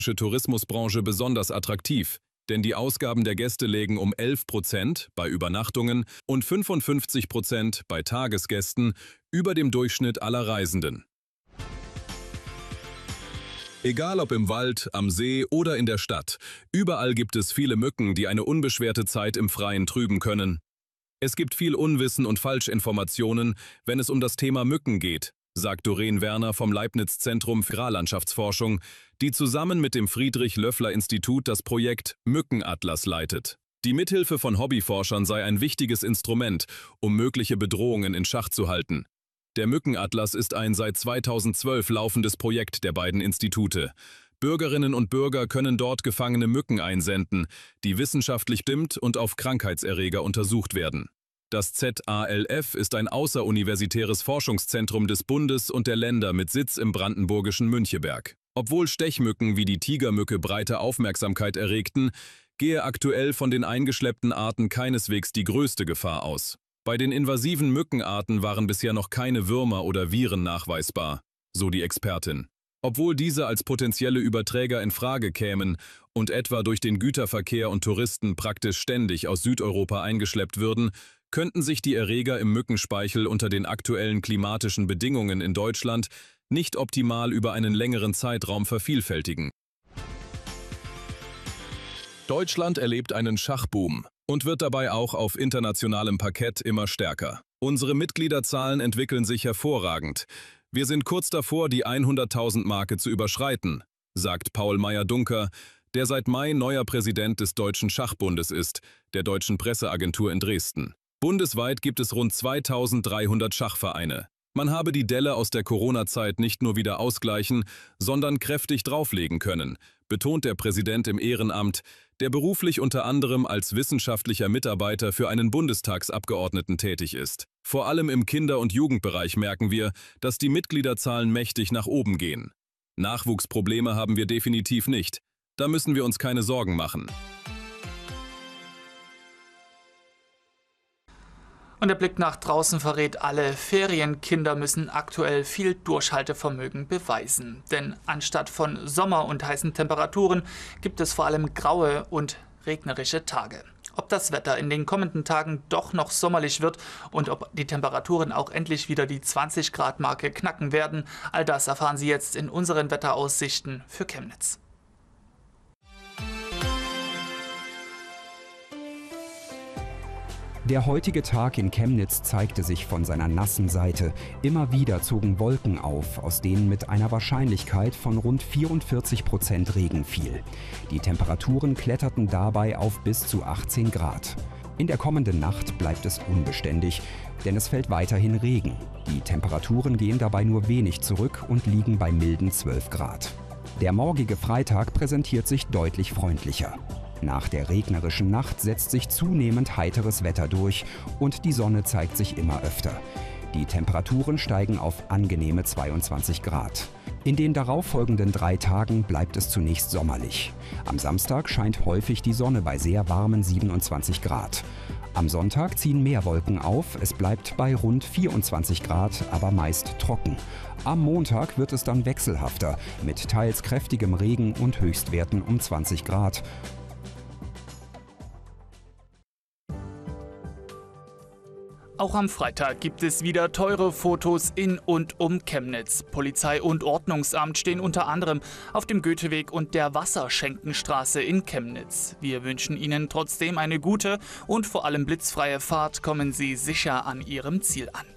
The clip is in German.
Tourismusbranche besonders attraktiv, denn die Ausgaben der Gäste legen um 11% bei Übernachtungen und 55% bei Tagesgästen über dem Durchschnitt aller Reisenden. Egal ob im Wald, am See oder in der Stadt, überall gibt es viele Mücken, die eine unbeschwerte Zeit im Freien trüben können. Es gibt viel Unwissen und Falschinformationen, wenn es um das Thema Mücken geht, sagt Doreen Werner vom Leibniz-Zentrum für Agrarlandschaftsforschung, die zusammen mit dem Friedrich-Löffler-Institut das Projekt Mückenatlas leitet. Die Mithilfe von Hobbyforschern sei ein wichtiges Instrument, um mögliche Bedrohungen in Schach zu halten. Der Mückenatlas ist ein seit 2012 laufendes Projekt der beiden Institute. Bürgerinnen und Bürger können dort gefangene Mücken einsenden, die wissenschaftlich bestimmt und auf Krankheitserreger untersucht werden. Das ZALF ist ein außeruniversitäres Forschungszentrum des Bundes und der Länder mit Sitz im brandenburgischen Müncheberg. Obwohl Stechmücken wie die Tigermücke breite Aufmerksamkeit erregten, gehe aktuell von den eingeschleppten Arten keineswegs die größte Gefahr aus. Bei den invasiven Mückenarten waren bisher noch keine Würmer oder Viren nachweisbar, so die Expertin. Obwohl diese als potenzielle Überträger in Frage kämen und etwa durch den Güterverkehr und Touristen praktisch ständig aus Südeuropa eingeschleppt würden, könnten sich die Erreger im Mückenspeichel unter den aktuellen klimatischen Bedingungen in Deutschland nicht optimal über einen längeren Zeitraum vervielfältigen. Deutschland erlebt einen Schachboom und wird dabei auch auf internationalem Parkett immer stärker. Unsere Mitgliederzahlen entwickeln sich hervorragend. Wir sind kurz davor, die 100.000-Marke zu überschreiten, sagt Paul Meyer-Dunker, der seit Mai neuer Präsident des Deutschen Schachbundes ist, der Deutschen Presseagentur in Dresden. Bundesweit gibt es rund 2.300 Schachvereine. Man habe die Delle aus der Corona-Zeit nicht nur wieder ausgleichen, sondern kräftig drauflegen können, betont der Präsident im Ehrenamt, der beruflich unter anderem als wissenschaftlicher Mitarbeiter für einen Bundestagsabgeordneten tätig ist. Vor allem im Kinder- und Jugendbereich merken wir, dass die Mitgliederzahlen mächtig nach oben gehen. Nachwuchsprobleme haben wir definitiv nicht. Da müssen wir uns keine Sorgen machen. Und der Blick nach draußen verrät, alle Ferienkinder müssen aktuell viel Durchhaltevermögen beweisen. Denn anstatt von Sommer und heißen Temperaturen gibt es vor allem graue und regnerische Tage. Ob das Wetter in den kommenden Tagen doch noch sommerlich wird und ob die Temperaturen auch endlich wieder die 20-Grad-Marke knacken werden, all das erfahren Sie jetzt in unseren Wetteraussichten für Chemnitz. Der heutige Tag in Chemnitz zeigte sich von seiner nassen Seite. Immer wieder zogen Wolken auf, aus denen mit einer Wahrscheinlichkeit von rund 44% Regen fiel. Die Temperaturen kletterten dabei auf bis zu 18 Grad. In der kommenden Nacht bleibt es unbeständig, denn es fällt weiterhin Regen. Die Temperaturen gehen dabei nur wenig zurück und liegen bei milden 12 Grad. Der morgige Freitag präsentiert sich deutlich freundlicher. Nach der regnerischen Nacht setzt sich zunehmend heiteres Wetter durch und die Sonne zeigt sich immer öfter. Die Temperaturen steigen auf angenehme 22 Grad. In den darauffolgenden 3 Tagen bleibt es zunächst sommerlich. Am Samstag scheint häufig die Sonne bei sehr warmen 27 Grad. Am Sonntag ziehen mehr Wolken auf, es bleibt bei rund 24 Grad, aber meist trocken. Am Montag wird es dann wechselhafter, mit teils kräftigem Regen und Höchstwerten um 20 Grad. Auch am Freitag gibt es wieder teure Fotos in und um Chemnitz. Polizei und Ordnungsamt stehen unter anderem auf dem Goetheweg und der Wasserschenkenstraße in Chemnitz. Wir wünschen Ihnen trotzdem eine gute und vor allem blitzfreie Fahrt. Kommen Sie sicher an Ihrem Ziel an.